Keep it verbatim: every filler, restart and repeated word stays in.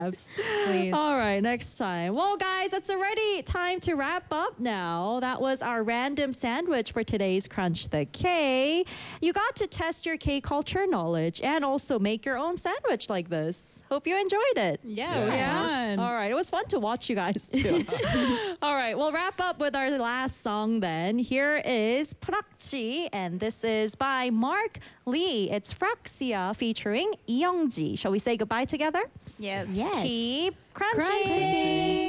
Please. All right, next time. Well, guys, it's already time to wrap up now. That was our random sandwich for today's Crunch the K. You got to test your K culture knowledge and also make your own sandwich like this. Hope you enjoyed it. Yeah, it was fun. All right, it was fun to watch you guys too. All right, we'll wrap up with our last song then. Here is Prakchi, and this is by Mark Lee. It's Fraxia featuring Lee Youngji. Shall we say goodbye together? Yes. Keep crunching. Crunching.